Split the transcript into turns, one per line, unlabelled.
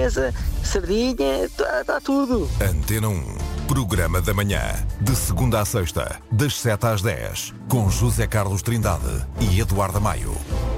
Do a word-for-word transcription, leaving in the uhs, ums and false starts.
milanesa, sardinha, está tudo.
Antena um, programa da manhã, de segunda à sexta, das sete às dez, com José Carlos Trindade e Eduardo Maio.